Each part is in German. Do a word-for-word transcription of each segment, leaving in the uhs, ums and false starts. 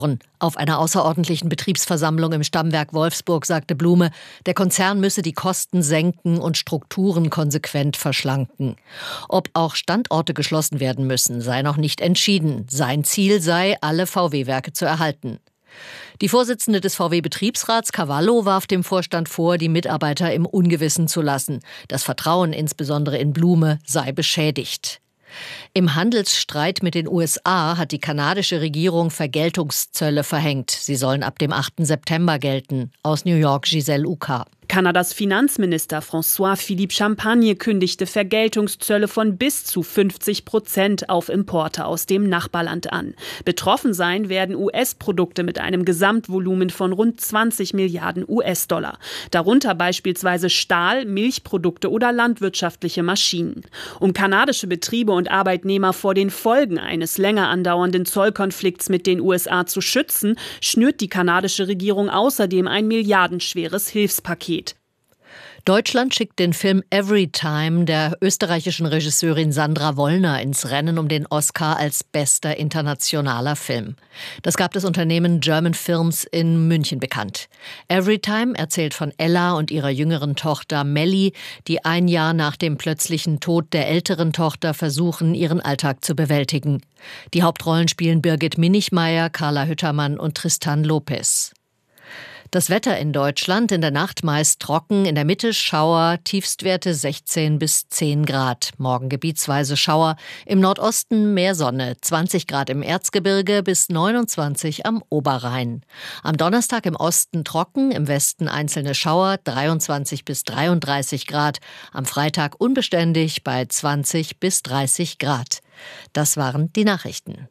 Auf einer außerordentlichen Betriebsversammlung im Stammwerk Wolfsburg sagte Blume, der Konzern müsse die Kosten senken und Strukturen konsequent verschlanken. Ob auch Standorte geschlossen werden müssen, sei noch nicht entschieden. Sein Ziel sei, alle V W-Werke zu erhalten. Die Vorsitzende des V W-Betriebsrats, Cavallo, warf dem Vorstand vor, die Mitarbeiter im Ungewissen zu lassen. Das Vertrauen insbesondere in Blume sei beschädigt. Im Handelsstreit mit den U S A hat die kanadische Regierung Vergeltungszölle verhängt. Sie sollen ab dem achten September gelten. Aus New York, Giselle Uka. Kanadas Finanzminister François-Philippe Champagne kündigte Vergeltungszölle von bis zu fünfzig Prozent auf Importe aus dem Nachbarland an. Betroffen sein werden U S-Produkte mit einem Gesamtvolumen von rund zwanzig Milliarden U S-Dollar. Darunter beispielsweise Stahl, Milchprodukte oder landwirtschaftliche Maschinen. Um kanadische Betriebe und Arbeitnehmer vor den Folgen eines länger andauernden Zollkonflikts mit den U S A zu schützen, schnürt die kanadische Regierung außerdem ein milliardenschweres Hilfspaket. Deutschland schickt den Film Everytime der österreichischen Regisseurin Sandra Wollner ins Rennen um den Oscar als bester internationaler Film. Das gab das Unternehmen German Films in München bekannt. Everytime erzählt von Ella und ihrer jüngeren Tochter Melli, die ein Jahr nach dem plötzlichen Tod der älteren Tochter versuchen, ihren Alltag zu bewältigen. Die Hauptrollen spielen Birgit Minichmayr, Carla Hüttermann und Tristan Lopez. Das Wetter in Deutschland: in der Nacht meist trocken, in der Mitte Schauer, Tiefstwerte sechzehn bis zehn Grad. Morgen gebietsweise Schauer, im Nordosten mehr Sonne, zwanzig Grad im Erzgebirge bis neunundzwanzig am Oberrhein. Am Donnerstag im Osten trocken, im Westen einzelne Schauer, dreiundzwanzig bis dreiunddreißig Grad. Am Freitag unbeständig bei zwanzig bis dreißig Grad. Das waren die Nachrichten.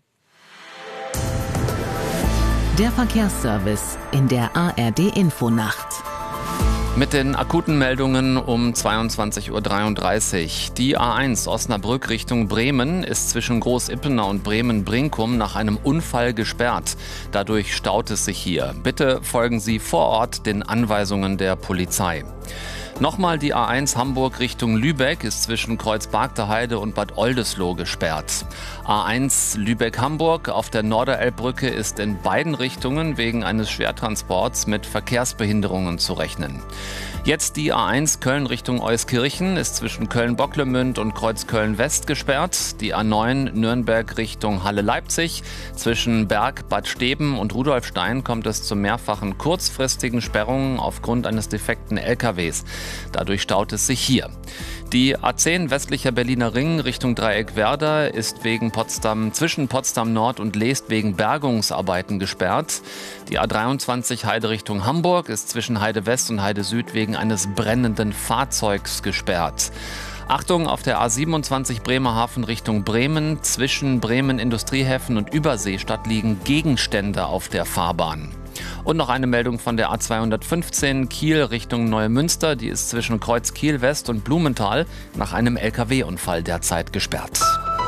Der Verkehrsservice in der A R D-Infonacht. Mit den akuten Meldungen um zweiundzwanzig Uhr dreiunddreißig. Die A eins Osnabrück Richtung Bremen ist zwischen Groß-Ippener und Bremen-Brinkum nach einem Unfall gesperrt. Dadurch staut es sich hier. Bitte folgen Sie vor Ort den Anweisungen der Polizei. Nochmal die A eins Hamburg Richtung Lübeck ist zwischen Kreuz-Bargter-Heide und Bad Oldesloe gesperrt. A eins Lübeck-Hamburg auf der Norderelbbrücke ist in beiden Richtungen wegen eines Schwertransports mit Verkehrsbehinderungen zu rechnen. Jetzt die A eins Köln Richtung Euskirchen ist zwischen Köln-Bocklemünd und Kreuz-Köln-West gesperrt. Die A neun Nürnberg Richtung Halle-Leipzig. Zwischen Berg, Bad Steben und Rudolfstein kommt es zu mehrfachen kurzfristigen Sperrungen aufgrund eines defekten L K Ws. Dadurch staut es sich hier. Die A zehn westlicher Berliner Ring Richtung Dreieck-Werder ist wegen Potsdam, zwischen Potsdam Nord und Leest wegen Bergungsarbeiten gesperrt. Die A dreiundzwanzig Heide Richtung Hamburg ist zwischen Heide West und Heide Süd wegen eines brennenden Fahrzeugs gesperrt. Achtung, auf der A siebenundzwanzig Bremerhaven Richtung Bremen, zwischen Bremen Industriehäfen und Überseestadt liegen Gegenstände auf der Fahrbahn. Und noch eine Meldung von der A zweihundertfünfzehn Kiel Richtung Neumünster. Die ist zwischen Kreuz Kiel West und Blumenthal nach einem L K W-Unfall derzeit gesperrt.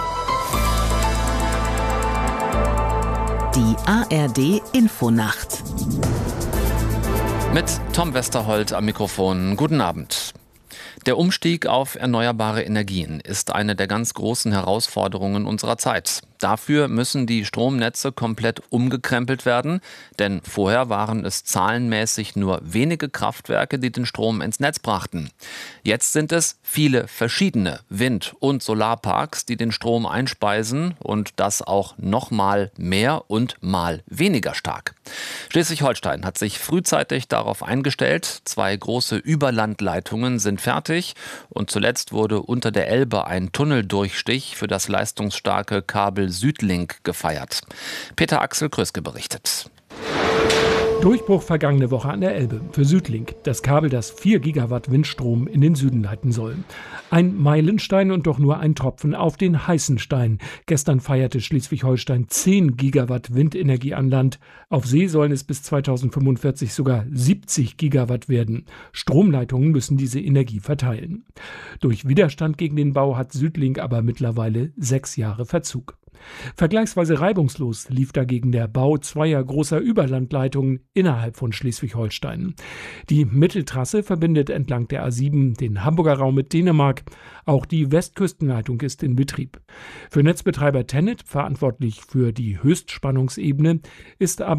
Die A R D-Infonacht. Mit Tom Westerholt am Mikrofon. Guten Abend. Der Umstieg auf erneuerbare Energien ist eine der ganz großen Herausforderungen unserer Zeit. Dafür müssen die Stromnetze komplett umgekrempelt werden, denn vorher waren es zahlenmäßig nur wenige Kraftwerke, die den Strom ins Netz brachten. Jetzt sind es viele verschiedene Wind- und Solarparks, die den Strom einspeisen und das auch noch mal mehr und mal weniger stark. Schleswig-Holstein hat sich frühzeitig darauf eingestellt. Zwei große Überlandleitungen sind fertig und zuletzt wurde unter der Elbe ein Tunneldurchstich für das leistungsstarke Kabel Südlink gefeiert. Peter Axel Kröske berichtet. Durchbruch vergangene Woche an der Elbe für Südlink, das Kabel, das vier Gigawatt Windstrom in den Süden leiten soll. Ein Meilenstein und doch nur ein Tropfen auf den heißen Stein. Gestern feierte Schleswig-Holstein zehn Gigawatt Windenergie an Land. Auf See sollen es bis zweitausendfünfundvierzig sogar siebzig Gigawatt werden. Stromleitungen müssen diese Energie verteilen. Durch Widerstand gegen den Bau hat Südlink aber mittlerweile sechs Jahre Verzug. Vergleichsweise reibungslos lief dagegen der Bau zweier großer Überlandleitungen innerhalb von Schleswig-Holstein. Die Mitteltrasse verbindet entlang der A sieben den Hamburger Raum mit Dänemark. Auch die Westküstenleitung ist in Betrieb. Für Netzbetreiber TenneT, verantwortlich für die Höchstspannungsebene, ist aber